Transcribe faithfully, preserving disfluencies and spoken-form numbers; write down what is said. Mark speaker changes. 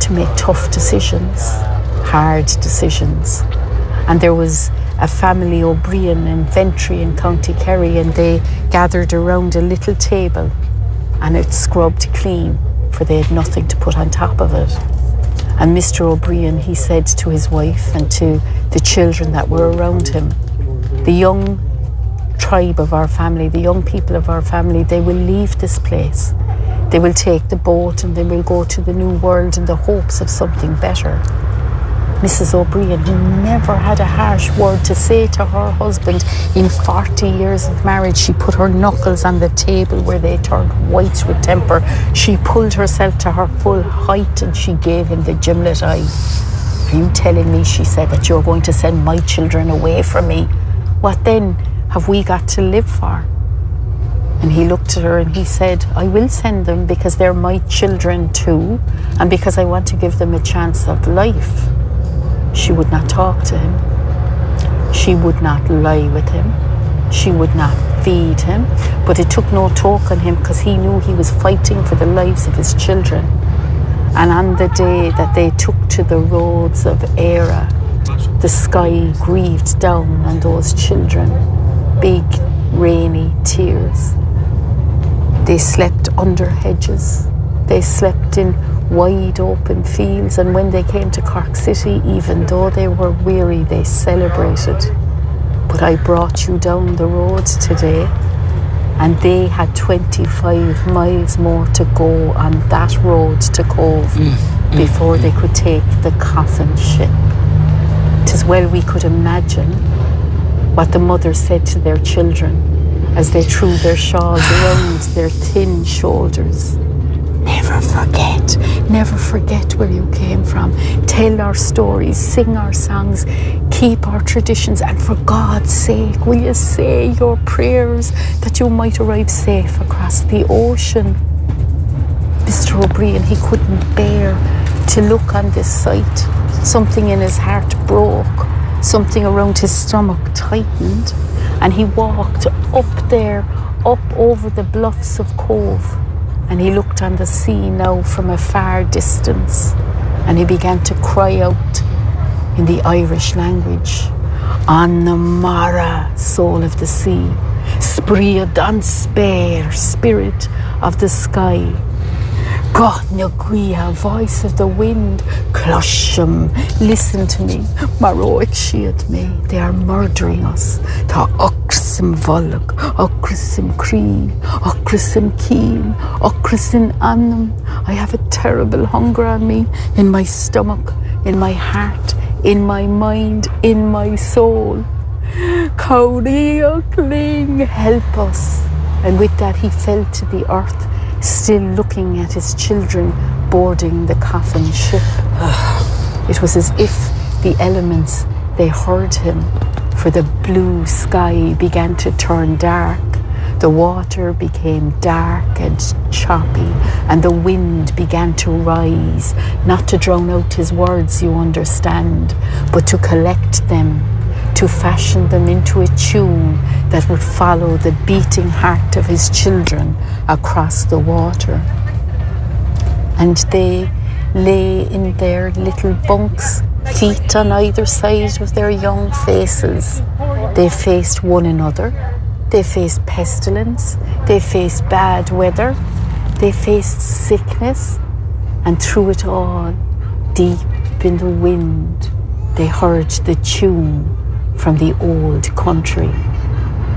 Speaker 1: to make tough decisions, hard decisions. And there was a family, O'Brien in Ventry in County Kerry, and they gathered around a little table and it scrubbed clean, for they had nothing to put on top of it. And Mister O'Brien, he said to his wife and to the children that were around him, the young tribe of our family, the young people of our family, they will leave this place. They will take the boat and they will go to the new world in the hopes of something better. Missus O'Brien, who never had a harsh word to say to her husband in forty years of marriage, she put her knuckles on the table where they turned white with temper. She pulled herself to her full height and she gave him the gimlet eye. Are you telling me, she said, that you're going to send my children away from me? What then have we got to live for? And he looked at her and he said, I will send them because they're my children too, and because I want to give them a chance of life. She would not talk to him. She would not lie with him. She would not feed him. But it took no talk on him because he knew he was fighting for the lives of his children. And on the day that they took to the roads of Eire, the sky grieved down on those children, big, rainy tears. They slept under hedges. They slept in wide open fields, and when they came to Cork City, even though they were weary, they celebrated. But I brought you down the road today, and they had twenty-five miles more to go on that road to Cove mm, mm, before mm. they could take the coffin ship. 'Tis well we could imagine what the mothers said to their children as they threw their shawls around their thin shoulders. Never forget, never forget where you came from. Tell our stories, sing our songs, keep our traditions, and for God's sake, will you say your prayers that you might arrive safe across the ocean? Mister O'Brien, he couldn't bear to look on this sight. Something in his heart broke, something around his stomach tightened, and he walked up there, up over the bluffs of Cove. And he looked on the sea now from a far distance, and he began to cry out in the Irish language, An Mara, soul of the sea, Spria dan spare, spirit of the sky, God Naguia, voice of the wind, Clusham, listen to me, Maroic shield me, they are murdering us, Ta Ocrisim Volk, Ocrisim Cree, Ocrisim Keen, Ocrisim Annam. I have a terrible hunger on me, in my stomach, in my heart, in my mind, in my soul. Kauria Kling, help us. And with that he fell to the earth, still looking at his children boarding the coffin ship. It was as if the elements, they heard him, for the blue sky began to turn dark. The water became dark and choppy, and the wind began to rise, not to drown out his words, you understand, but to collect them, to fashion them into a tune that would follow the beating heart of his children across the water. And they lay in their little bunks, feet on either side of their young faces. They faced one another. They faced pestilence. They faced bad weather. They faced sickness. And through it all, deep in the wind, they heard the tune from the old country.